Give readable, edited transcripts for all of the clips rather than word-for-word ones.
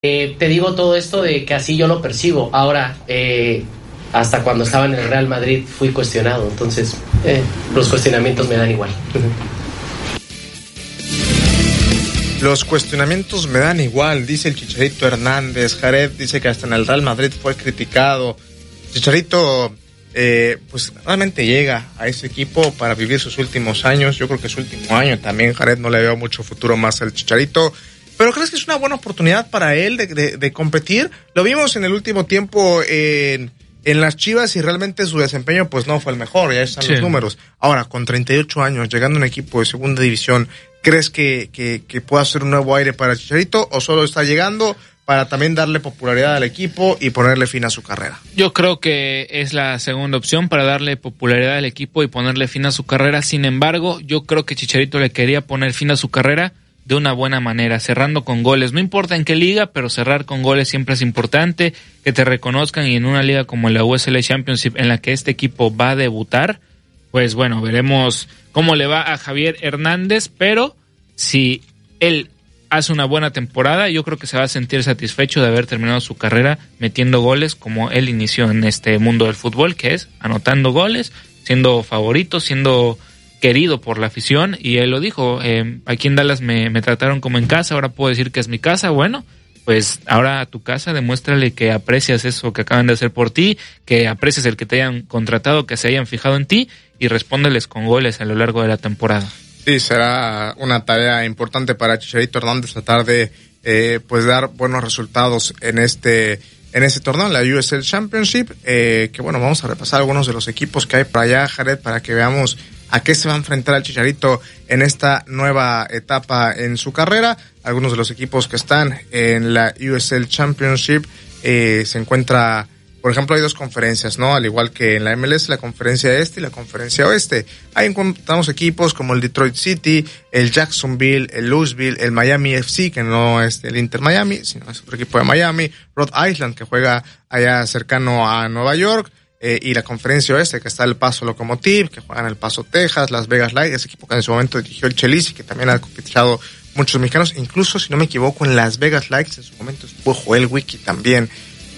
Te digo todo esto de que así yo lo percibo. Ahora, hasta cuando estaba en el Real Madrid fui cuestionado, entonces los cuestionamientos me dan igual. Los cuestionamientos me dan igual, dice el Chicharito Hernández. Jared dice que hasta en el Real Madrid fue criticado. Chicharito, pues realmente llega a ese equipo para vivir sus últimos años. Yo creo que su último año también, Jared, no le veo mucho futuro más al Chicharito. ¿Pero crees que es una buena oportunidad para él de competir? Lo vimos en el último tiempo en las Chivas y realmente su desempeño pues no fue el mejor, ya están los números. Ahora, con 38 años, llegando a un equipo de segunda división, ¿crees que pueda ser un nuevo aire para Chicharito o solo está llegando para también darle popularidad al equipo y ponerle fin a su carrera? Yo creo que es la segunda opción para darle popularidad al equipo y ponerle fin a su carrera. Sin embargo, yo creo que Chicharito le quería poner fin a su carrera de una buena manera, cerrando con goles. No importa en qué liga, pero cerrar con goles siempre es importante, que te reconozcan, y en una liga como la USL Championship en la que este equipo va a debutar, pues bueno, veremos cómo le va a Javier Hernández, pero si él hace una buena temporada, yo creo que se va a sentir satisfecho de haber terminado su carrera metiendo goles como él inició en este mundo del fútbol, que es anotando goles, siendo favorito, siendo querido por la afición, y él lo dijo, aquí en Dallas me trataron como en casa, ahora puedo decir que es mi casa. Bueno, pues ahora a tu casa demuéstrale que aprecias eso que acaban de hacer por ti, que aprecias el que te hayan contratado, que se hayan fijado en ti, y respóndeles con goles a lo largo de la temporada. Sí, será una tarea importante para Chicharito Hernández tratar de pues dar buenos resultados en este torneo, la USL Championship, que bueno, vamos a repasar algunos de los equipos que hay para allá, Jared, para que veamos a qué se va a enfrentar el Chicharito en esta nueva etapa en su carrera. Algunos de los equipos que están en la USL Championship se encuentra, por ejemplo, hay dos conferencias, ¿no? Al igual que en la MLS, la conferencia este y la conferencia oeste. Ahí encontramos equipos como el Detroit City, el Jacksonville, el Louisville, el Miami FC, que no es el Inter Miami, sino es otro equipo de Miami, Rhode Island, que juega allá cercano a Nueva York, y la conferencia oeste, que está el Paso Locomotive, que juega en el Paso, Texas, Las Vegas Light, ese equipo que en su momento dirigió el Chelsea, que también ha competido muchos mexicanos, incluso, si no me equivoco, en Las Vegas Lights en su momento estuvo Joel Wiki también.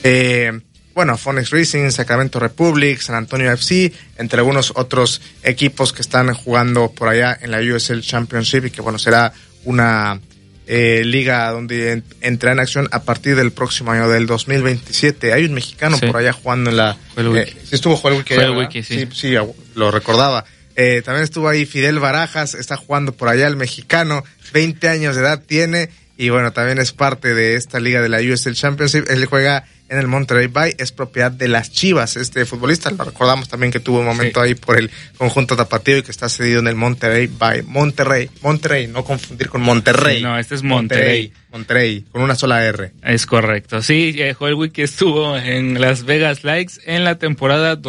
Bueno, Phoenix Rising, Sacramento Republic, San Antonio FC, entre algunos otros equipos que están jugando por allá en la USL Championship, y que bueno, será una liga donde entrará en acción a partir del próximo año, del 2027. Hay un mexicano por allá jugando en la... sí estuvo Joel Wiki. Sí, lo recordaba. También estuvo ahí Fidel Barajas, está jugando por allá el mexicano, 20 años de edad tiene, y bueno, también es parte de esta liga de la USL Championship. Él juega en el Monterrey Bay, es propiedad de las Chivas, este futbolista. Lo recordamos también que tuvo un momento ahí por el conjunto tapatío y que está cedido en el Monterrey Bay. Monterrey, no confundir con Monterrey. Sí, no, este es Monterrey, con una sola R. Es correcto, sí. Joel Wiki estuvo en Las Vegas Lights en la temporada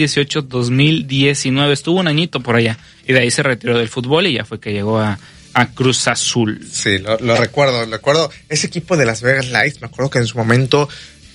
2018-2019. Estuvo un añito por allá y de ahí se retiró del fútbol y ya fue que llegó a Cruz Azul. Sí, lo recuerdo. Ese equipo de Las Vegas Lights, me acuerdo que en su momento...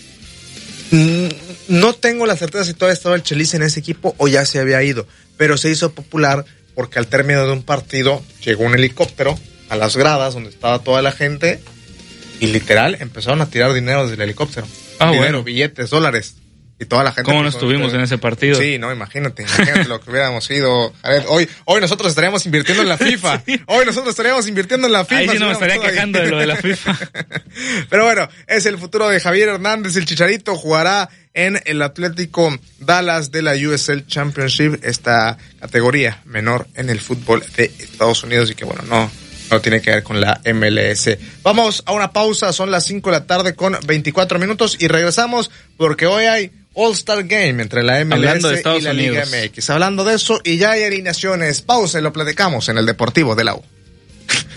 No tengo la certeza si todavía estaba el Chelsea en ese equipo o ya se había ido, pero se hizo popular porque al término de un partido llegó un helicóptero a las gradas donde estaba toda la gente y literal empezaron a tirar dinero desde el helicóptero. Bueno, billetes, dólares. Y toda la gente... ¿Cómo no estuvimos en ese partido? Sí, no, imagínate lo que hubiéramos ido. A ver, hoy nosotros estaríamos invirtiendo en la FIFA. Sí. Hoy nosotros estaríamos invirtiendo en la FIFA. Ahí sí no me estaría quejando de lo de la FIFA. Pero bueno, es el futuro de Javier Hernández. El Chicharito jugará en el Atlético Dallas de la USL Championship, esta categoría menor en el fútbol de Estados Unidos, y que bueno, no tiene que ver con la MLS. Vamos a una pausa, son las 5 de la tarde con 24 minutos y regresamos porque hoy hay All-Star Game entre la MLS y la Liga MX. Hablando de eso, y ya hay alineaciones. Pausa y lo platicamos en el Deportivo de la U.